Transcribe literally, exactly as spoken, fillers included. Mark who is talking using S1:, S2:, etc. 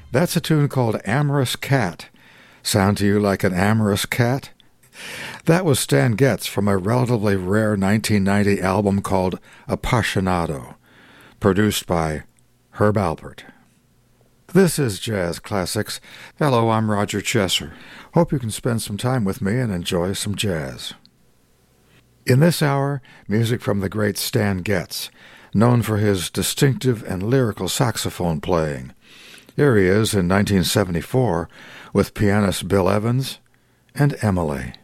S1: That's a tune called Amorous Cat. Sound to you like an amorous cat? That was Stan Getz from a relatively rare nineteen ninety album called Appassionato, produced by Herb Alpert. This is Jazz Classics. Hello, I'm Roger Chesser. Hope you can spend some time with me and enjoy some jazz. In this hour, music from the great Stan Getz, known for his distinctive and lyrical saxophone playing. Here he is in nineteen seventy-four with pianist Bill Evans and Emily.